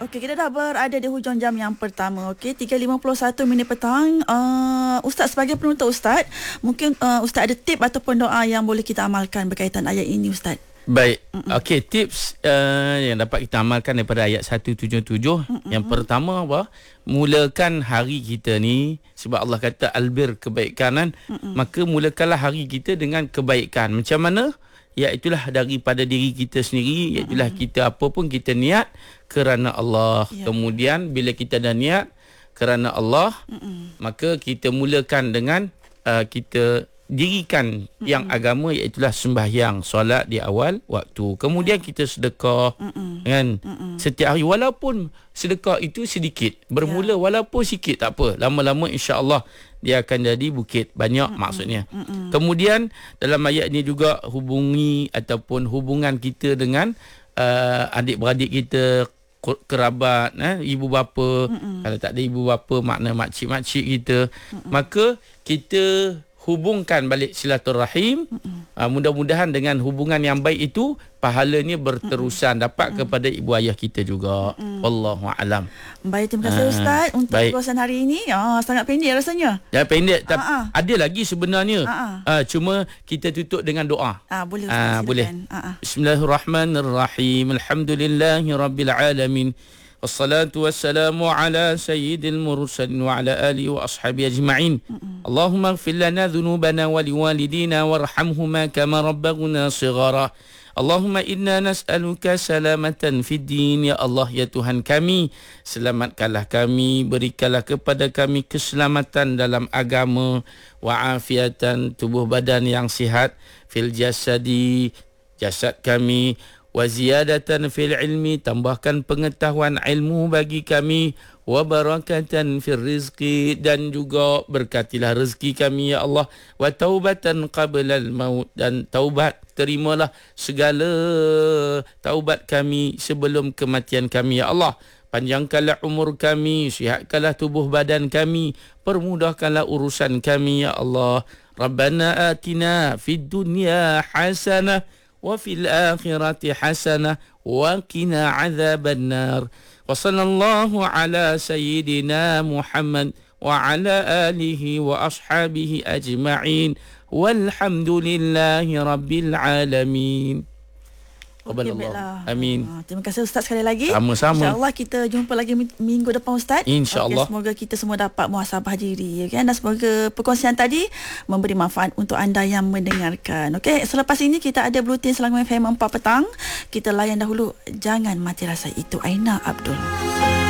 Okey, kita dah berada di hujung jam yang pertama. Okey, 3.51 minit petang. Ustaz, sebagai penuntut Ustaz, mungkin Ustaz ada tip ataupun doa yang boleh kita amalkan berkaitan ayat ini, Ustaz. Baik. Okey, tips yang dapat kita amalkan daripada ayat 177. Yang pertama apa? Mulakan hari kita ni, sebab Allah kata albir, kebaikan kan. Maka mulakanlah hari kita dengan kebaikan. Macam mana? Iaitulah daripada diri kita sendiri, iaitulah kita apa pun kita niat kerana Allah. Kemudian bila kita dah niat kerana Allah, maka kita mulakan dengan kita dirikan yang agama, iaitulah sembahyang, solat di awal waktu. Kemudian kita sedekah kan setiap hari, walaupun sedekah itu sedikit, bermula walaupun sikit tak apa, lama-lama insya-Allah dia akan jadi bukit banyak maksudnya. Kemudian dalam ayat ini juga hubungi ataupun hubungan kita dengan adik-beradik kita, kerabat, ibu bapa. Kalau tak ada ibu bapa, makna makcik-makcik kita, maka kita hubungkan balik silaturahim. Mudah-mudahan dengan hubungan yang baik itu pahalanya berterusan dapat kepada ibu ayah kita juga. Wallahu alam. Baik, terima kasih Ustaz untuk perkongsian hari ini. Sangat pendek rasanya. Ya, pendek. Ada lagi sebenarnya. Cuma kita tutup dengan doa. Boleh Ustaz, boleh. Bismillahirrahmanirrahim. Alhamdulillahirabbil alamin. Wassalatu wassalamu ala sayyidil mursalin wa ala alihi wa ashabihi ajma'in. Allahumma ighfir lana dhunubana wa liwalidina warhamhuma kama rabbaguna shighara. Allahumma inna nas'aluka salamatan fid din. Ya Allah, ya Tuhan kami, selamatkanlah kami, berikanlah kepada kami keselamatan dalam agama, wa afiatan, tubuh badan yang sihat, fil jasadi, jasad kami, wa ziyadatan fil ilmi, tambahkan pengetahuan ilmu bagi kami, wa barakatan fil rizqi, dan juga berkatilah rezeki kami ya Allah, wa taubatan qabla al maut, dan taubat, terimalah segala taubat kami sebelum kematian kami ya Allah. Panjangkanlah umur kami, sihatkanlah tubuh badan kami, permudahkanlah urusan kami ya Allah. Rabbana atina fid dunya hasanah wa fil akhirati hasanah wa qina adzaban nar. Wa sallallahu ala sayyidina Muhammad wa ala alihi wa ashabihi ajma'in. Walhamdulillahi rabbil alamin. Amin. Terima kasih Ustaz sekali lagi. Sama-sama. InsyaAllah kita jumpa lagi minggu depan Ustaz. InsyaAllah. Semoga kita semua dapat muhasabah diri, kan? Dan semoga perkongsian tadi memberi manfaat untuk anda yang mendengarkan. Okey, selepas ini kita ada Bluetin Selangor FM 4 petang. Kita layan dahulu Jangan Mati Rasa. Itu Aina Abdul.